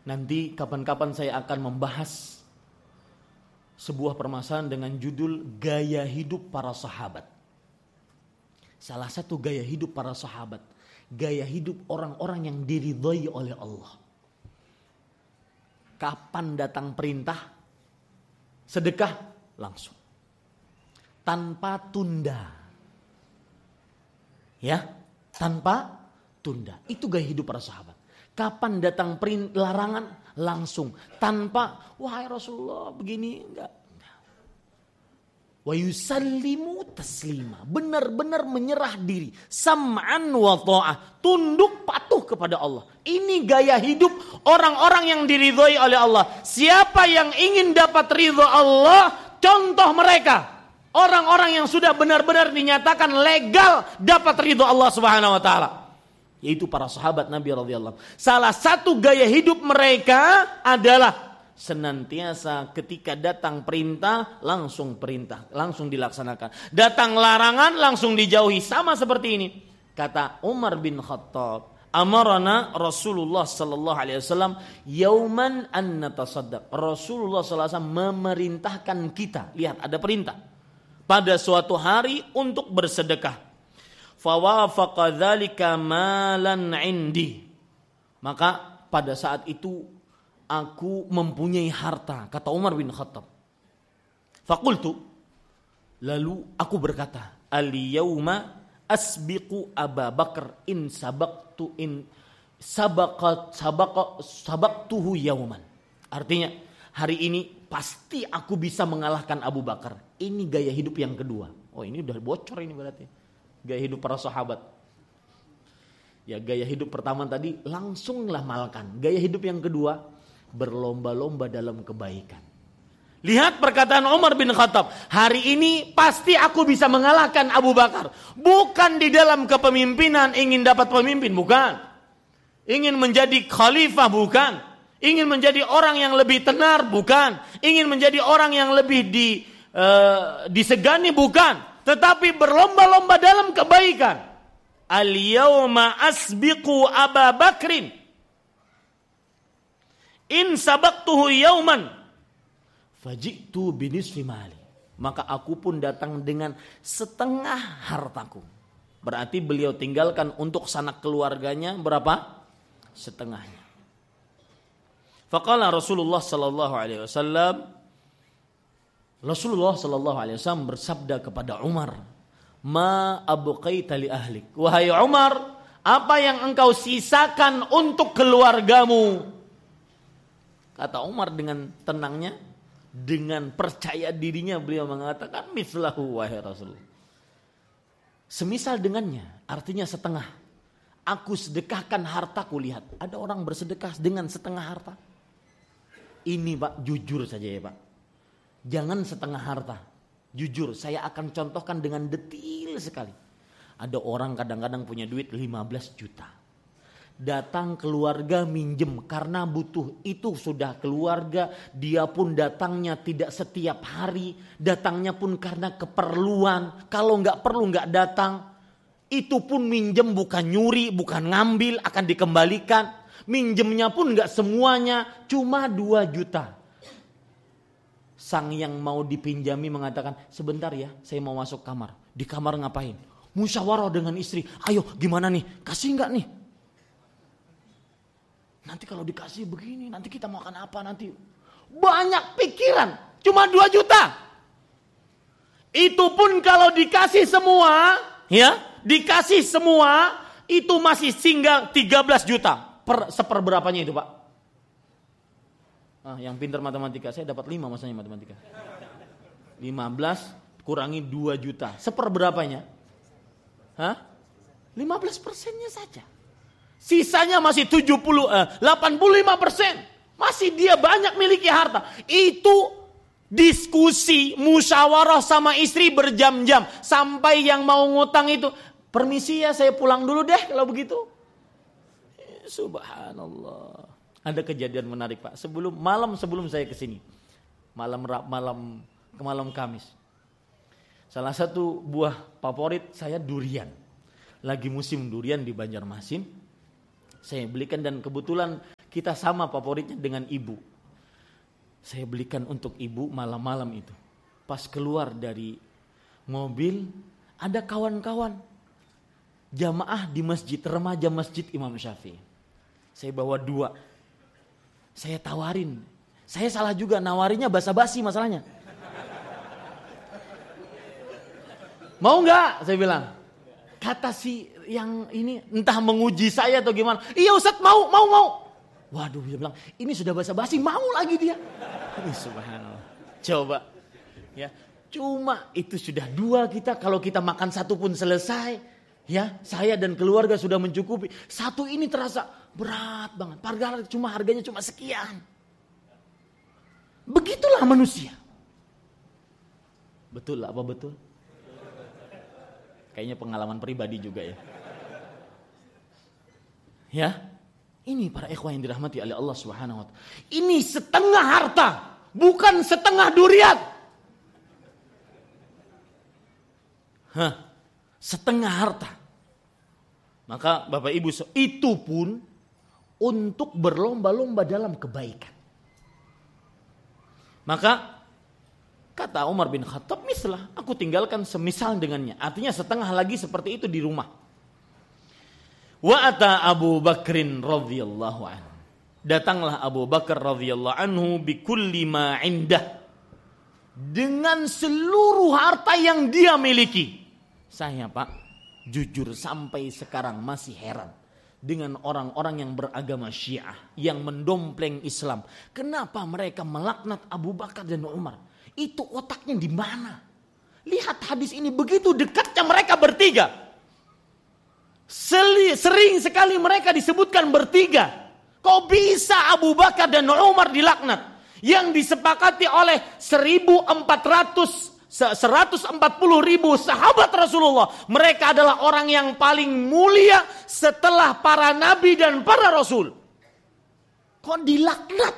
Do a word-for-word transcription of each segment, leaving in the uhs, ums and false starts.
Nanti kapan-kapan saya akan membahas sebuah permasalahan dengan judul gaya hidup para sahabat. Salah satu gaya hidup para sahabat, gaya hidup orang-orang yang diridhai oleh Allah. Kapan datang perintah, sedekah langsung, tanpa tunda. Ya, tanpa tunda. Itu gaya hidup para sahabat. Kapan datang perintah larangan, langsung, tanpa wahai Rasulullah begini, enggak. Wa yusallimu taslima, benar-benar menyerah diri, sam'an wa ta'ah, tunduk patuh kepada Allah. Ini gaya hidup orang-orang yang diridhoi oleh Allah. Siapa yang ingin dapat ridho Allah, contoh mereka orang-orang yang sudah benar-benar dinyatakan legal dapat ridho Allah Subhanahu wa taala, yaitu para sahabat Nabi radhiyallahu. Salah satu gaya hidup mereka adalah senantiasa ketika datang perintah langsung perintah, langsung dilaksanakan. Datang larangan langsung dijauhi, sama seperti ini. Kata Umar bin Khattab, amarana Rasulullah sallallahu alaihi wasallam yauman an natasaddaq. Rasulullah sallallahu alaihi wasallam memerintahkan kita, lihat ada perintah, pada suatu hari untuk bersedekah. Fawafaqa dzalika malan indi. Maka pada saat itu aku mempunyai harta, kata Umar bin Khattab. Faqultu, lalu aku berkata, al-yauma asbiqu Aba Bakar in sabaqtu in sabaqat sabaqat sabaqtuhu yauman. Artinya, hari ini pasti aku bisa mengalahkan Abu Bakar. Ini gaya hidup yang kedua. Oh, ini udah bocor ini berarti. Gaya hidup para sahabat. Ya, gaya hidup pertama tadi langsunglah malkan. Gaya hidup yang kedua, berlomba-lomba dalam kebaikan. Lihat perkataan Umar bin Khattab, hari ini pasti aku bisa mengalahkan Abu Bakar. Bukan di dalam kepemimpinan ingin dapat pemimpin, bukan. Ingin menjadi khalifah, bukan. Ingin menjadi orang yang lebih tenar, bukan. Ingin menjadi orang yang lebih di, uh, disegani, bukan. Tetapi berlomba-lomba dalam kebaikan. Al-yawma asbiqu Aba Bakrin in sabaqtuhu yauman faji'tu binisfi mali. Maka aku pun datang dengan setengah hartaku. Berarti beliau tinggalkan untuk sanak keluarganya berapa? Setengahnya. Faqala Rasulullah sallallahu alaihi wasallam, Rasulullah sallallahu alaihi wasallam bersabda kepada Umar, "Ma abqaita li ahlik." Wahai Umar, apa yang engkau sisakan untuk keluargamu? Kata Umar dengan tenangnya, dengan percaya dirinya beliau mengatakan, "Mislahu wahai Rasul." Semisal dengannya, artinya setengah. Aku sedekahkan hartaku, lihat. Ada orang bersedekah dengan setengah harta. Ini Pak, jujur saja ya Pak. Jangan setengah harta. Jujur, saya akan contohkan dengan detail sekali. Ada orang kadang-kadang punya duit lima belas juta. Datang keluarga minjem karena butuh. Itu sudah keluarga. Dia pun datangnya tidak setiap hari. Datangnya pun karena keperluan. Kalau nggak perlu nggak datang. Itu pun minjem bukan nyuri, bukan ngambil, akan dikembalikan. Minjemnya pun nggak semuanya, cuma dua juta. Sang yang mau dipinjami mengatakan, sebentar ya, saya mau masuk kamar. Di kamar ngapain? Musyawarah dengan istri. Ayo, gimana nih? Kasih nggak nih? Nanti kalau dikasih begini, nanti kita makan apa nanti? Banyak pikiran, cuma dua juta. Itu pun kalau dikasih semua, ya, dikasih semua, itu masih singgah tiga belas juta. Per, seperberapanya itu Pak? Ah, yang pintar matematika, saya dapat lima masanya matematika. lima belas kurangi dua juta. Seperberapanya? Hah? lima belas persennya saja. Sisanya masih tujuh puluh, eh, delapan puluh lima persen. Masih dia banyak miliki harta. Itu diskusi, musyawarah sama istri berjam-jam. Sampai yang mau ngutang itu, permisi ya saya pulang dulu deh kalau begitu. Subhanallah. Ada kejadian menarik Pak. Sebelum malam sebelum saya kesini, malam malam ke malam Kamis, salah satu buah favorit saya durian. Lagi musim durian di Banjarmasin, saya belikan dan kebetulan kita sama favoritnya dengan ibu. Saya belikan untuk ibu malam-malam itu. Pas keluar dari mobil, ada kawan-kawan jamaah di masjid, remaja masjid Imam Syafi'i. Saya bawa dua. Saya tawarin. Saya salah juga, nawarinya basa-basi masalahnya. Mau nggak? Saya bilang. Kata si yang ini entah menguji saya atau gimana. Iya Ustaz, mau, mau, mau. Waduh, dia bilang, ini sudah basa-basi, mau lagi dia. Ini subhanallah. Coba. Ya, cuma itu sudah dua kita. Kalau kita makan satu pun selesai. Ya, saya dan keluarga sudah mencukupi. Satu ini terasa berat banget. Harga cuma harganya cuma sekian. Begitulah manusia. Betul apa betul? Kayaknya pengalaman pribadi juga ya. Ya, ini para ikhwah yang dirahmati oleh Allah Subhanahu wa taala. Ini setengah harta, bukan setengah durian. Hah, setengah harta. Maka Bapak Ibu, itu pun untuk berlomba-lomba dalam kebaikan. Maka kata Umar bin Khattab, mislah, aku tinggalkan semisal dengannya. Artinya setengah lagi seperti itu di rumah. Wa ata Abu Bakrin radhiyallahu anhu. Datanglah Abu Bakar radhiyallahu anhu bikulli ma indah. Dengan seluruh harta yang dia miliki. Saya Pak, jujur sampai sekarang masih heran dengan orang-orang yang beragama Syiah yang mendompleng Islam. Kenapa mereka melaknat Abu Bakar dan Umar? Itu otaknya di mana? Lihat hadis ini, begitu dekatnya mereka bertiga. Sering sekali mereka disebutkan bertiga. Kok bisa Abu Bakar dan Umar dilaknat? Yang disepakati oleh seribu empat ratus seratus empat puluh ribu sahabat Rasulullah. Mereka adalah orang yang paling mulia setelah para nabi dan para rasul. Kok dilaknat?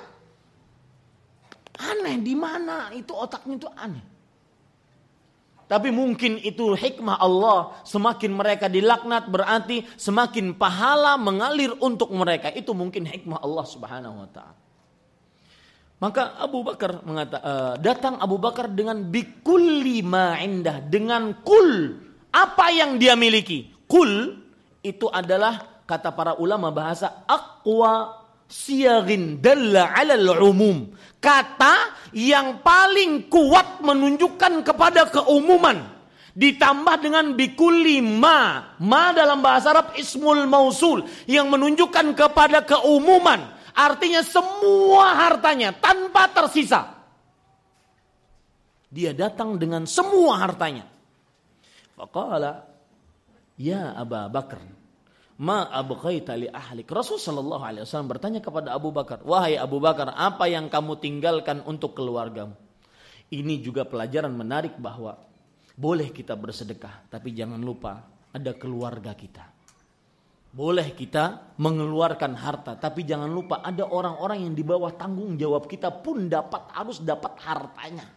Aneh, di mana itu otaknya itu aneh. Tapi mungkin itu hikmah Allah. Semakin mereka dilaknat berarti semakin pahala mengalir untuk mereka. Itu mungkin hikmah Allah Subhanahu wa taala. Maka Abu Bakar mengata, uh, datang Abu Bakar dengan bikulli ma indah, dengan kul, apa yang dia miliki. Kul itu adalah kata para ulama bahasa aqwa siyaghin dalla 'alal umum. Kata yang paling kuat menunjukkan kepada keumuman. Ditambah dengan bikulli ma. Ma dalam bahasa Arab ismul mausul yang menunjukkan kepada keumuman. Artinya semua hartanya tanpa tersisa. Dia datang dengan semua hartanya. Faqala ya Abu Bakar, ma abqaita li ahlik. Rasul sallallahu alaihi wasallam bertanya kepada Abu Bakar, wahai Abu Bakar, apa yang kamu tinggalkan untuk keluargamu? Ini juga pelajaran menarik bahwa boleh kita bersedekah, tapi jangan lupa ada keluarga kita. Boleh kita mengeluarkan harta, tapi jangan lupa ada orang-orang yang di bawah tanggung jawab kita pun dapat harus dapat hartanya.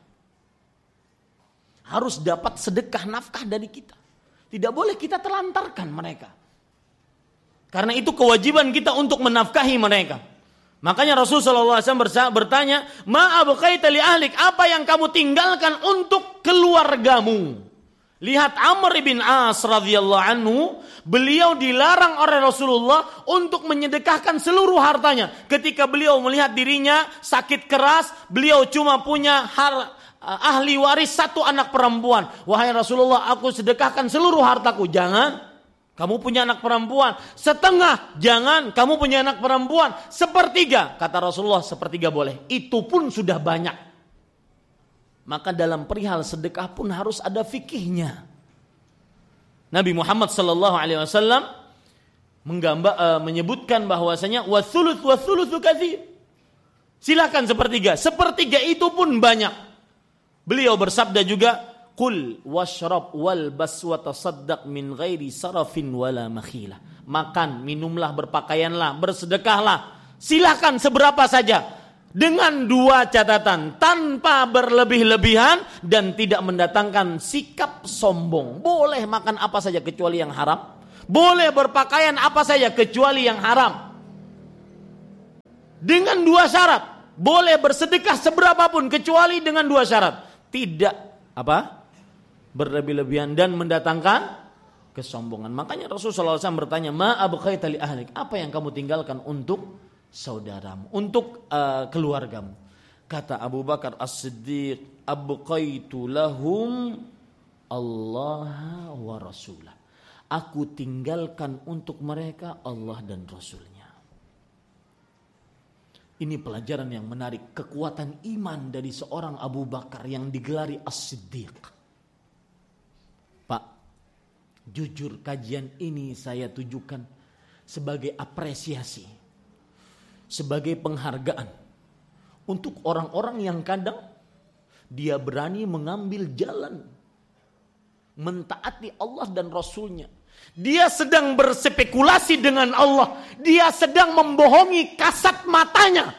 Harus dapat sedekah nafkah dari kita. Tidak boleh kita telantarkan mereka. Karena itu kewajiban kita untuk menafkahi mereka. Makanya Rasulullah shallallahu alaihi wasallam bertanya, ma abqaita li ahlik, apa yang kamu tinggalkan untuk keluargamu? Lihat Amr bin As radhiyallahu anhu, beliau dilarang oleh Rasulullah untuk menyedekahkan seluruh hartanya. Ketika beliau melihat dirinya sakit keras, beliau cuma punya har, ahli waris satu anak perempuan. Wahai Rasulullah, aku sedekahkan seluruh hartaku. Jangan. Kamu punya anak perempuan. Setengah. Jangan. Kamu punya anak perempuan. Sepertiga. Kata Rasulullah, sepertiga boleh. Itu pun sudah banyak. Maka dalam perihal sedekah pun harus ada fikihnya. Nabi Muhammad sallallahu alaihi wasallam menggambar uh, menyebutkan bahwasanya wathuluth wathuluthu katsir. Silakan sepertiga. Sepertiga itu pun banyak. Beliau bersabda juga, "Qul washrab wal bas wa tasaddaq min ghairi sarafin wala makhila." Makan, minumlah, berpakaianlah, bersedekahlah. Silakan seberapa saja. Dengan dua catatan, tanpa berlebih-lebihan dan tidak mendatangkan sikap sombong. Boleh makan apa saja kecuali yang haram. Boleh berpakaian apa saja kecuali yang haram. Dengan dua syarat. Boleh bersedekah seberapapun kecuali dengan dua syarat. Tidak apa? Berlebih-lebihan dan mendatangkan kesombongan. Makanya Rasulullah shallallahu alaihi wasallam bertanya, "Ma abqaita li ahlik?" Apa yang kamu tinggalkan untuk saudaramu, untuk uh, keluargamu? Kata Abu Bakar As-Siddiq, "Abqaitu lahum Allah wa Rasulah." Aku tinggalkan untuk mereka Allah dan Rasulnya. Ini pelajaran yang menarik, kekuatan iman dari seorang Abu Bakar yang digelari As-Siddiq. Pak, jujur kajian ini saya tujukan sebagai apresiasi, sebagai penghargaan untuk orang-orang yang kadang dia berani mengambil jalan mentaati Allah dan Rasulnya. Dia sedang berspekulasi dengan Allah. Dia sedang membohongi kasat matanya.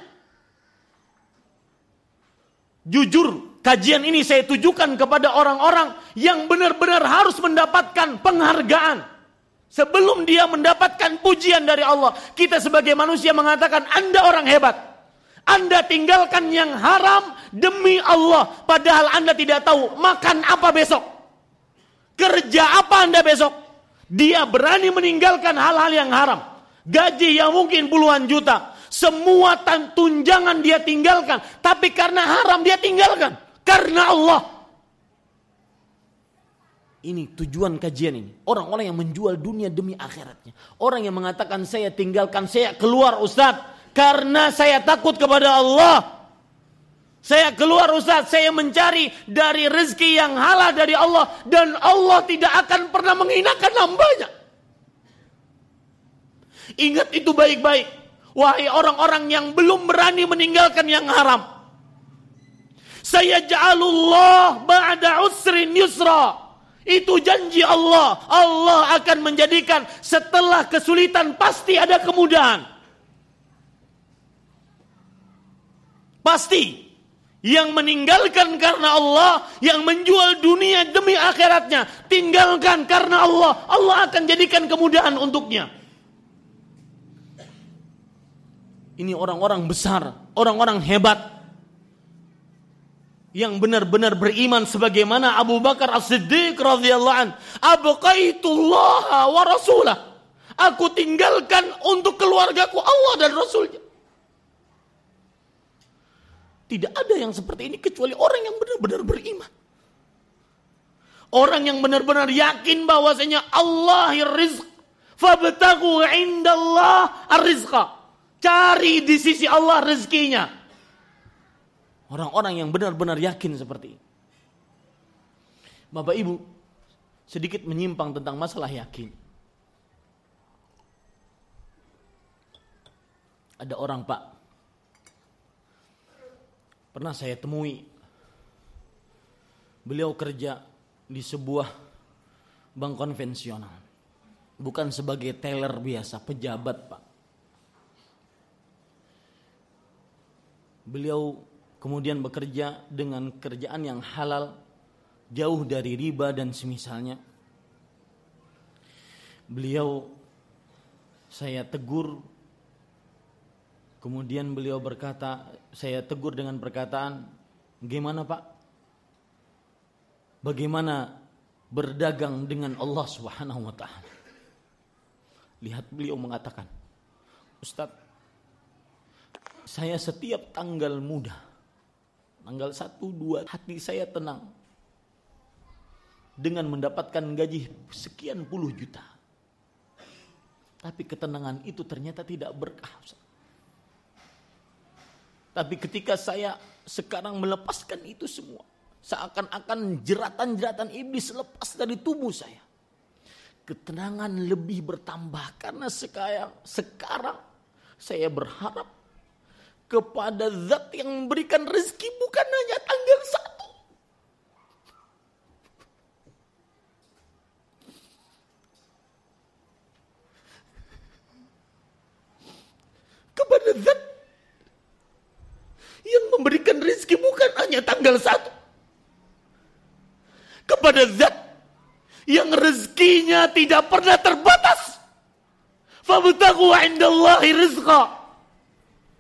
Jujur, kajian ini saya tujukan kepada orang-orang yang benar-benar harus mendapatkan penghargaan. Sebelum dia mendapatkan pujian dari Allah, kita sebagai manusia mengatakan, Anda orang hebat. Anda tinggalkan yang haram demi Allah. Padahal Anda tidak tahu makan apa besok. Kerja apa Anda besok. Dia berani meninggalkan hal-hal yang haram. Gaji yang mungkin puluhan juta. Semua tunjangan dia tinggalkan. Tapi karena haram dia tinggalkan. Karena Allah. Ini tujuan kajian ini. Orang-orang yang menjual dunia demi akhiratnya. Orang yang mengatakan saya tinggalkan, saya keluar Ustaz. Karena saya takut kepada Allah. Saya keluar Ustaz, saya mencari dari rezeki yang halal dari Allah. Dan Allah tidak akan pernah menghinakan hambanya. Ingat itu baik-baik. Wahai orang-orang yang belum berani meninggalkan yang haram. Saya ja'alullah ba'da usrin yusra. Itu janji Allah. Allah akan menjadikan setelah kesulitan pasti ada kemudahan. Pasti. Yang meninggalkan karena Allah, yang menjual dunia demi akhiratnya, tinggalkan karena Allah. Allah akan jadikan kemudahan untuknya. Ini orang-orang besar, orang-orang hebat, yang benar-benar beriman sebagaimana Abu Bakar As-Siddiq radhiyallahu an. Abqaitullah wa rasulah. Aku tinggalkan untuk keluargaku Allah dan Rasulnya. Tidak ada yang seperti ini kecuali orang yang benar-benar beriman. Orang yang benar-benar yakin bahwasanya Allahir rizq. Fabtaghu indallah ar-rizqa. Cari di sisi Allah rezekinya. Orang-orang yang benar-benar yakin seperti ini. Bapak Ibu, sedikit menyimpang tentang masalah yakin. Ada orang Pak, pernah saya temui, beliau kerja di sebuah bank konvensional. Bukan sebagai teller biasa, pejabat Pak. Beliau kemudian bekerja dengan kerjaan yang halal, jauh dari riba dan semisalnya. Beliau, saya tegur. Kemudian beliau berkata, saya tegur dengan perkataan, gimana Pak? Bagaimana berdagang dengan Allah Subhanahu wa taala? Lihat beliau mengatakan, Ustaz, saya setiap tanggal muda, tanggal satu, dua, hati saya tenang dengan mendapatkan gaji sekian puluh juta. Tapi ketenangan itu ternyata tidak berkah, Ustaz. Tapi ketika saya sekarang melepaskan itu semua, seakan-akan jeratan-jeratan iblis lepas dari tubuh saya. Ketenangan lebih bertambah karena sekarang, sekarang saya berharap kepada zat yang memberikan rezeki bukan hanya tanggal satu. Kepada zat yang memberikan rezeki bukan hanya tanggal satu. Kepada zat yang rezekinya tidak pernah terbatas. Fabtaghu indallahi rizqa.